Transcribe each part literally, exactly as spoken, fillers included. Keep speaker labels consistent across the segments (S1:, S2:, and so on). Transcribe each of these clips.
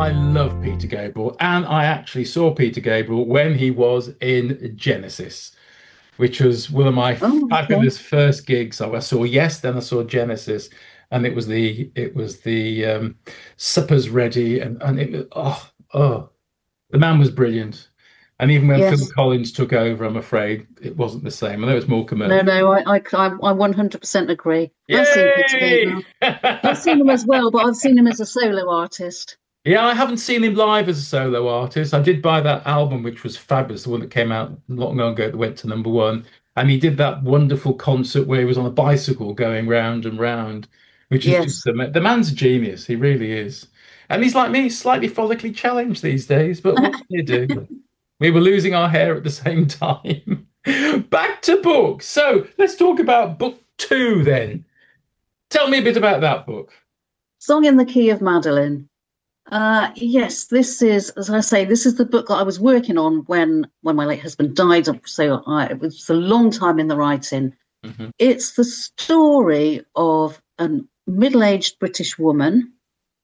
S1: I love Peter Gabriel, and I actually saw Peter Gabriel when he was in Genesis, which was one of my
S2: Oh, okay.
S1: fabulous first gigs. So I saw Yes, then I saw Genesis, and it was the it was the um, Supper's Ready, and and it was oh oh the man was brilliant. And even when Phil
S2: Yes.
S1: Collins took over, I'm afraid it wasn't the same. I know it's more
S2: No,
S1: commercial.
S2: no, I, I, I I one hundred percent agree. I've seen Peter
S1: Yay!
S2: Gabriel. I've seen him as well, but I've seen him as a solo artist.
S1: Yeah, I haven't seen him live as a solo artist. I did buy that album, which was fabulous, the one that came out not long ago that went to number one. And he did that wonderful concert where he was on a bicycle going round and round, which is just
S2: Yes.
S1: the, the man's a genius. He really is. And he's like me, slightly follically challenged these days, but what can you do? We were losing our hair at the same time. Back to books. So let's talk about book two then. Tell me a bit about that book.
S2: Song in the Key of Madeline. Uh, yes, this is, as I say, this is the book that I was working on when when my late husband died. So I, it was a long time in the writing.
S1: Mhm.
S2: It's the story of a middle-aged British woman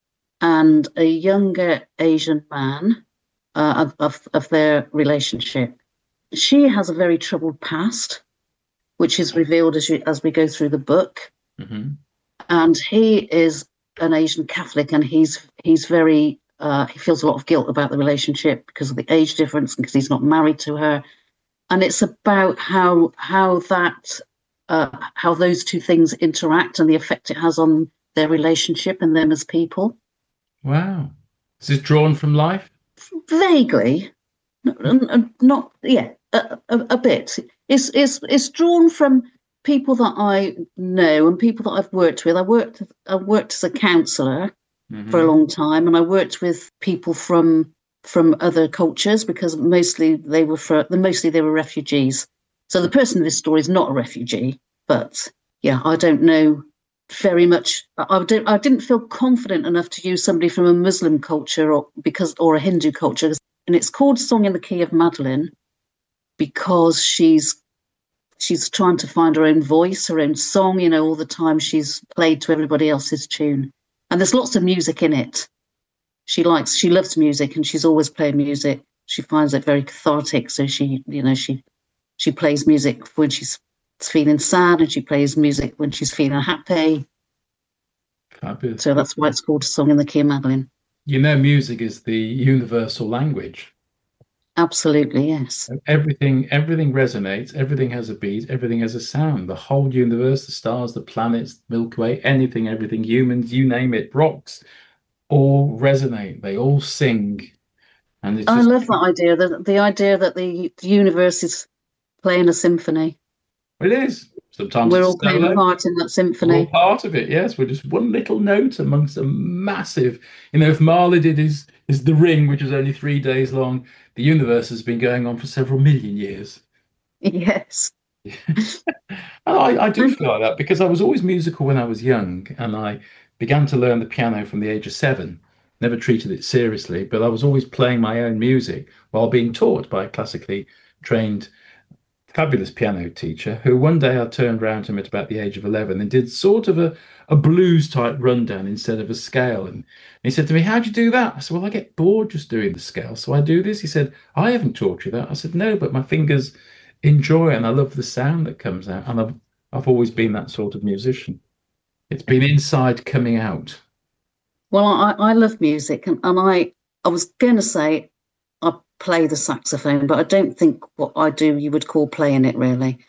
S2: and a younger Asian man uh, of, of of their relationship. She has a very troubled past, which is revealed as you, as we go through the book.
S1: Mhm.
S2: And he is an Asian Catholic, and he's he's very uh, he feels a lot of guilt about the relationship because of the age difference and because he's not married to her. And it's about how how that uh, how those two things interact and the effect it has on their relationship and them as people.
S1: Wow. Is this drawn from life?
S2: Vaguely, not, not yeah, a, a, a bit. It's it's it's drawn from people that I know and people that I've worked with. I worked I worked as a counsellor for a
S1: Hmm.
S2: long time, and I worked with people from from other cultures because mostly they were for mostly they were refugees. So the person in this story is not a refugee, but yeah, I don't know very much. I, I don't. I didn't feel confident enough to use somebody from a Muslim culture or because or a Hindu culture, and it's called "Song in the Key of Madeline" because she's she's trying to find her own voice, her own song. You know, all the time she's played to everybody else's tune, and there's lots of music in it. She likes, she loves music, and she's always playing music. She finds it very cathartic, so she, you know, she she plays music when she's feeling sad, and she plays music when she's feeling happy.
S1: Fabulous.
S2: So that's why it's called "A Song in the Key of Madeline."
S1: You know, music is the universal language.
S2: Absolutely, yes.
S1: Everything, everything resonates. Everything has a beat. Everything has a sound. The whole universe, the stars, the planets, Milky Way, anything, everything, humans, you name it, rocks, all resonate. They all sing, and it's
S2: I
S1: just
S2: love that idea. The the idea that the, the universe is playing a symphony.
S1: it is. Sometimes
S2: We're
S1: it's
S2: all playing a
S1: solo.
S2: part in that
S1: We're all
S2: symphony.
S1: part of it. Yes, we're just one little note amongst a massive. You know, if Marley did his his The Ring, which was only three days long, the universe has been going on for several million years.
S2: Yes.
S1: And I, I do feel like that because I was always musical when I was young, and I began to learn the piano from the age of seven. Never treated it seriously, but I was always playing my own music while being taught by a classically trained, fabulous piano teacher who one day I turned round to him at about the age of eleven and did sort of a, a blues type rundown instead of a scale. And he said to me, "How'd you do that?" I said, "Well, I get bored just doing the scale, so I do this." He said, "I haven't taught you that." I said, "No, but my fingers enjoy it and I love the sound that comes out." And I've I've always been that sort of musician. It's been inside coming out.
S2: Well, I, I love music, and, and I I was going to say I play the saxophone, but I don't think what I do you would call playing it really.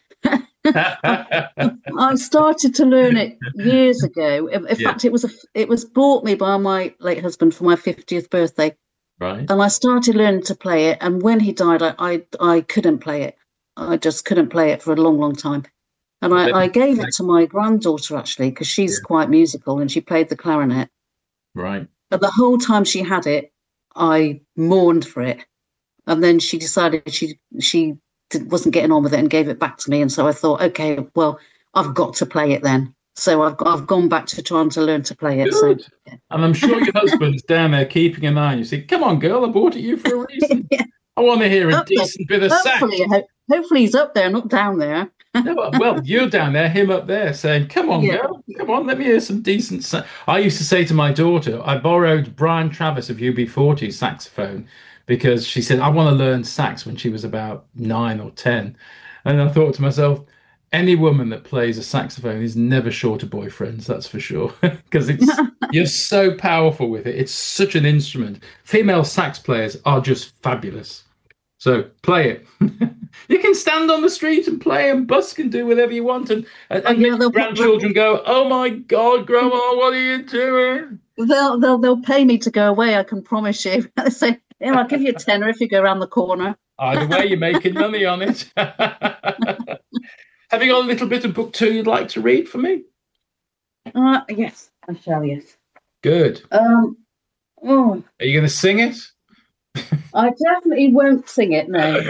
S2: I started to learn it years ago. In in
S1: Yeah,
S2: fact, it was a, it was bought me by my late husband for my fiftieth birthday,
S1: right.
S2: and I started learning to play it. And when he died, I I, I couldn't play it. I just couldn't play it for a long, long time. And
S1: But
S2: I, I
S1: then,
S2: gave it
S1: like,
S2: to my granddaughter actually because she's
S1: yeah,
S2: quite musical and she played the clarinet.
S1: right.
S2: But the whole time she had it, I mourned for it. And then she decided she she wasn't getting on with it and gave it back to me. And so I thought, okay, well, I've got to play it then. So I've I've gone back to trying to learn to play it. So
S1: Good. And I'm sure your husband's down there keeping an eye on you. Say, "Come on, girl, I bought it you for a reason.
S2: yeah,
S1: I want to hear a
S2: up there.
S1: decent bit of sax."
S2: Hopefully, ho- hopefully he's up there, not down there.
S1: No, well, you're down there, him up there, saying, "Come on,
S2: Yeah.
S1: girl, come on, let me hear some decent." Sa-" I used to say to my daughter, I borrowed Brian Travis of U B forty saxophone because she said, "I want to learn sax" when she was about nine or ten, and I thought to myself, any woman that plays a saxophone is never short of boyfriends, that's for sure, because it's you're so powerful with it. It's such an instrument. Female sax players are just fabulous. So play it. You can stand on the street and play and busk and do whatever you want, and and,
S2: Oh,
S1: and make
S2: yeah, they'll
S1: grandchildren go, "Oh my God, Grandma, what are you doing?"
S2: they'll they'll they'll pay me to go away. I can promise you. They say, "Yeah, I'll give you a tenner if you go around the corner."
S1: Either way, you're making money on it. Have you got a little bit of book two you'd like to read for me?
S2: Uh, yes, I shall. Yes.
S1: Good.
S2: Um. Oh,
S1: Are you going to sing it?
S2: I definitely won't sing it. No.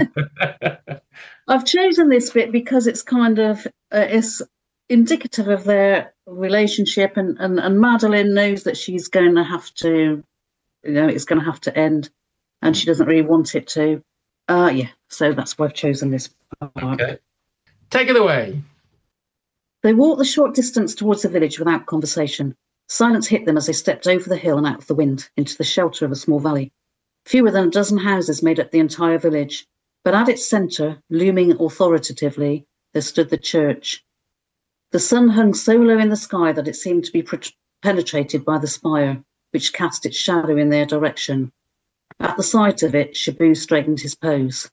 S2: I've chosen this bit because it's kind of uh, it's indicative of their relationship, and, and and Madeline knows that she's going to have to, you know, it's going to have to end, and she doesn't really want it to. Uh, yeah, so that's why I've chosen this part.
S1: Okay. Take it away.
S2: They walked the short distance towards the village without conversation. Silence hit them as they stepped over the hill and out of the wind into the shelter of a small valley. Fewer than a dozen houses made up the entire village, but at its centre, looming authoritatively, there stood the church. The sun hung so low in the sky that it seemed to be penetrated by the spire, which cast its shadow in their direction. At the sight of it, Shabu straightened his pose.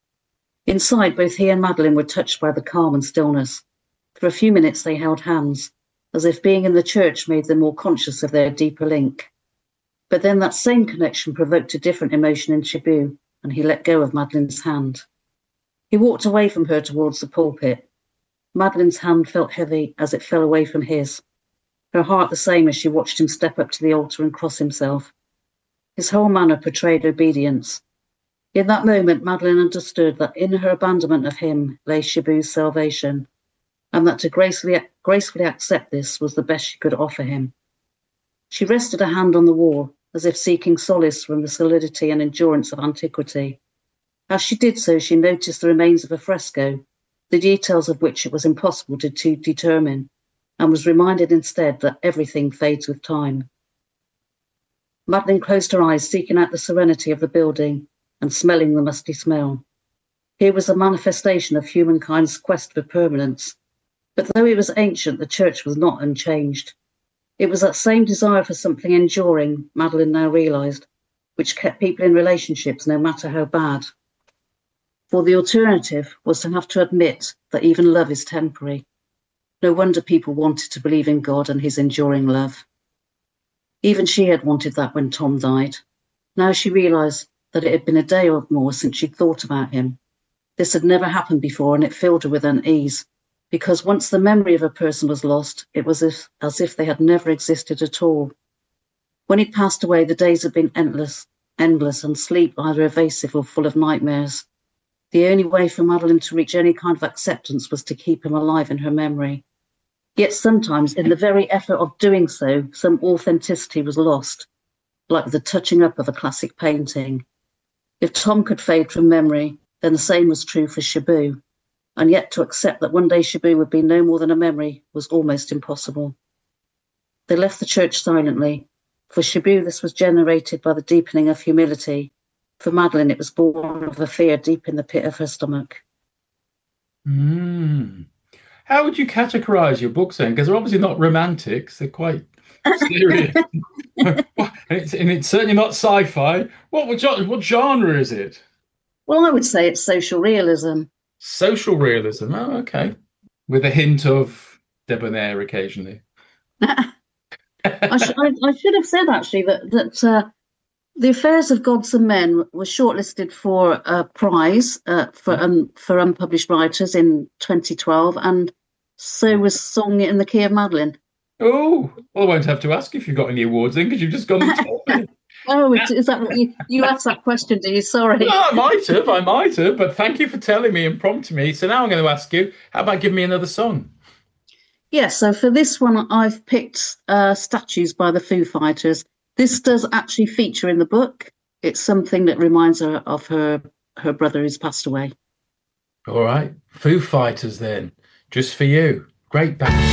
S2: Inside, both he and Madeline were touched by the calm and stillness. For a few minutes they held hands, as if being in the church made them more conscious of their deeper link. But then that same connection provoked a different emotion in Shabu, and he let go of Madeline's hand. He walked away from her towards the pulpit. Madeline's hand felt heavy as it fell away from his, her heart the same as she watched him step up to the altar and cross himself. His whole manner portrayed obedience. In that moment, Madeline understood that in her abandonment of him lay Shabu's salvation, and that to gracefully, gracefully accept this was the best she could offer him. She rested a hand on the wall, as if seeking solace from the solidity and endurance of antiquity. As she did so, she noticed the remains of a fresco, the details of which it was impossible to, to determine, and was reminded instead that everything fades with time. Madeline closed her eyes, seeking out the serenity of the building and smelling the musty smell. Here was a manifestation of humankind's quest for permanence, but though it was ancient, the church was not unchanged. It was that same desire for something enduring, Madeline now realised, which kept people in relationships no matter how bad. For the alternative was to have to admit that even love is temporary. No wonder people wanted to believe in God and his enduring love. Even she had wanted that when Tom died. Now she realised that it had been a day or more since she'd thought about him. This had never happened before, and it filled her with unease, because once the memory of a person was lost, it was as if, as if they had never existed at all. When he'd passed away, the days had been endless, endless, and sleep either evasive or full of nightmares. The only way for Madeline to reach any kind of acceptance was to keep him alive in her memory. Yet sometimes, in the very effort of doing so, some authenticity was lost, like the touching up of a classic painting. If Tom could fade from memory, then the same was true for Shabu, and yet to accept that one day Shabu would be no more than a memory was almost impossible. They left the church silently. For Shabu, this was generated by the deepening of humility. For Madeline, it was born of a fear deep in the pit of her stomach.
S1: Mm. How would you categorize your books then? Because they're obviously not romantics, they're quite serious. and, it's, and it's certainly not sci-fi. What, what, what genre is it?
S2: Well, I would say it's social realism.
S1: Social realism. Oh, okay. With a hint of debonair occasionally.
S2: I, sh- I, I should have said, actually, that, that uh, The Affairs of Gods and Men was shortlisted for a prize uh, for, um, for unpublished writers in twenty twelve, and so was Song in the Key of Madeline.
S1: Oh, well, I won't have to ask if you got any awards then, because you've just gone and told me.
S2: Oh, is that what you, you asked that question, do you? Sorry.
S1: No, I might have, I might have, but thank you for telling me and prompting me. So now I'm going to ask you, how about giving me another song?
S2: Yeah, so for this one, I've picked uh, Statues by the Foo Fighters. This does actually feature in the book. It's something that reminds her of her, her brother who's passed away.
S1: All right. Foo Fighters then, just for you. Great band.